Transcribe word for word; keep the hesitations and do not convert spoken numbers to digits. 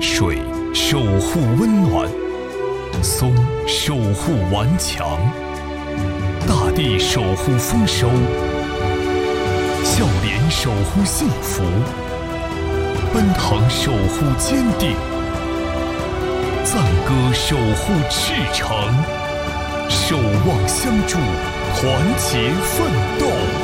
水守护温暖，松守护顽强，大地守护丰收，笑脸守护幸福，奔腾守护坚定，赞歌守护赤诚，守望相助，团结奋斗。